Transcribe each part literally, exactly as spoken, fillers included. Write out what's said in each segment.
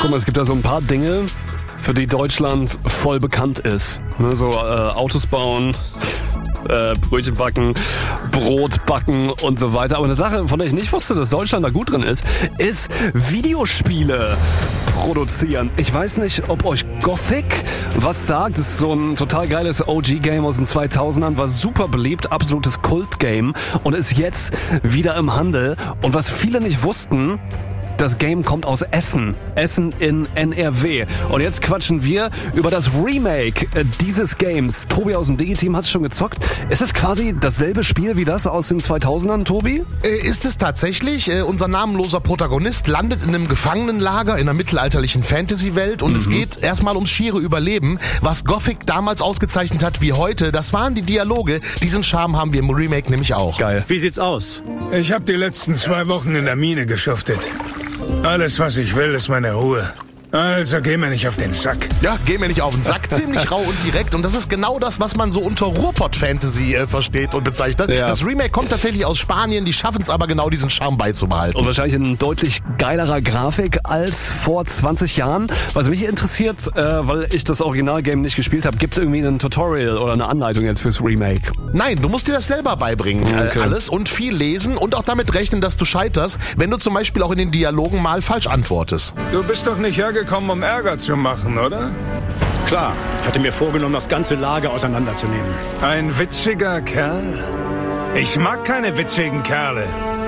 Guck mal, es gibt da so ein paar Dinge, für die Deutschland voll bekannt ist. Ne, so äh, Autos bauen, äh, Brötchen backen, Brot backen und so weiter. Aber eine Sache, von der ich nicht wusste, dass Deutschland da gut drin ist, ist Videospiele produzieren. Ich weiß nicht, ob euch Gothic was sagt. Das ist so ein total geiles O G-Game aus den zweitausendern, war super beliebt, absolutes Kult-Game und ist jetzt wieder im Handel. Und was viele nicht wussten, das Game kommt aus Essen. Essen in N R W. Und jetzt quatschen wir über das Remake dieses Games. Tobi aus dem Digi-Team hat es schon gezockt. Ist es quasi dasselbe Spiel wie das aus den zweitausendern, Tobi? Äh, ist es tatsächlich. Äh, unser namenloser Protagonist landet in einem Gefangenenlager in einer mittelalterlichen Fantasy-Welt und mhm. es geht erstmal ums schiere Überleben. Was Gothic damals ausgezeichnet hat wie heute, das waren die Dialoge. Diesen Charme haben wir im Remake nämlich auch. Geil. Wie sieht's aus? Ich habe die letzten zwei Wochen in der Mine geschuftet. Alles, was ich will, ist meine Ruhe. Also geh mir nicht auf den Sack. Ja, geh mir nicht auf den Sack. Ziemlich rau und direkt. Und das ist genau das, was man so unter Ruhrpott-Fantasy äh, versteht und bezeichnet. Ja. Das Remake kommt tatsächlich aus Spanien. Die schaffen es aber genau, diesen Charme beizubehalten. Und wahrscheinlich in deutlich geilerer Grafik als vor zwanzig Jahren. Was mich interessiert, äh, weil ich das Originalgame nicht gespielt habe, gibt es irgendwie ein Tutorial oder eine Anleitung jetzt fürs Remake? Nein, du musst dir das selber beibringen, okay. äh, alles. Und viel lesen und auch damit rechnen, dass du scheiterst, wenn du zum Beispiel auch in den Dialogen mal falsch antwortest. Du bist doch nicht hergekommen, um Ärger zu machen, oder? Klar, hatte mir vorgenommen, das ganze Lager auseinanderzunehmen. Ein witziger Kerl? Ich mag keine witzigen Kerle.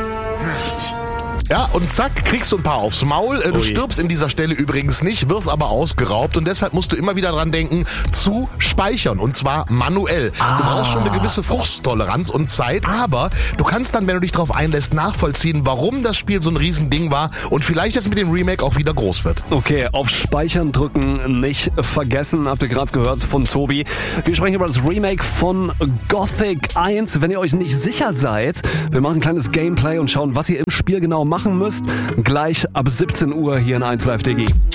Ja, und zack, kriegst du ein paar aufs Maul. Du Ui. stirbst in dieser Stelle übrigens nicht, wirst aber ausgeraubt und deshalb musst du immer wieder dran denken, zu speichern und zwar manuell. Ah. Du brauchst schon eine gewisse Fruchttoleranz und Zeit, aber du kannst dann, wenn du dich darauf einlässt, nachvollziehen, warum das Spiel so ein Riesending war und vielleicht jetzt mit dem Remake auch wieder groß wird. Okay, auf Speichern drücken nicht vergessen, habt ihr gerade gehört von Tobi. Wir sprechen über das Remake von Gothic eins. Wenn ihr euch nicht sicher seid, wir machen ein kleines Gameplay und schauen, was ihr im Spiel genau macht. machen müsst. Gleich ab siebzehn Uhr hier in eins Live D G.